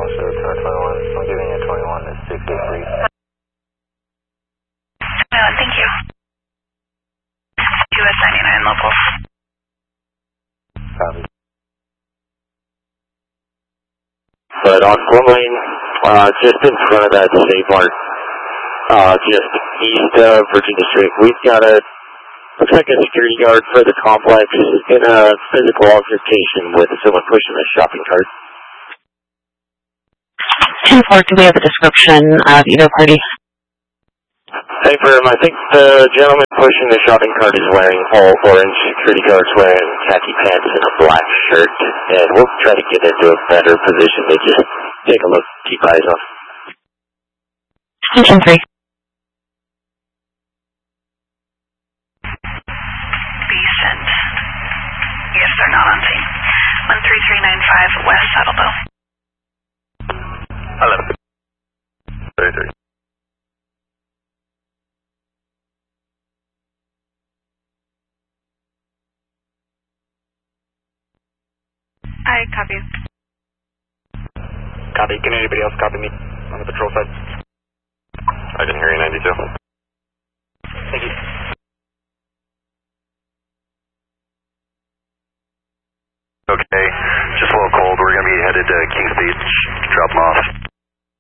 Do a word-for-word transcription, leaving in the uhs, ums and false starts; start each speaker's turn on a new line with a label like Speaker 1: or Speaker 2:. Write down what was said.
Speaker 1: also Tower twenty-one. I'm giving you twenty-one to six eight three.
Speaker 2: No, thank you. U S ninety-nine locals.
Speaker 1: Copy.
Speaker 3: But on four lane, uh, just in front of that Save Mart, uh, just east of Virginia Street, we've got a, looks like a security guard for the complex in a physical altercation with someone pushing a shopping cart.
Speaker 4: ten four, do we have a description of either party?
Speaker 3: Hey, Firm, I think the gentleman pushing the shopping cart is wearing all orange, security guard's wearing khaki pants and a black shirt, and we'll try to get into a better position to just take a look, keep eyes on.
Speaker 4: Attention three.
Speaker 2: Decent. Yes, they're not on scene. one three three nine five West Saddlebow.
Speaker 1: Hello. thirty-three.
Speaker 2: I copy.
Speaker 1: Copy. Can anybody else copy me on the patrol side? I can hear you, ninety-two. Thank you. Okay, just a little cold. We're going to be headed to Kings Beach. Drop them off.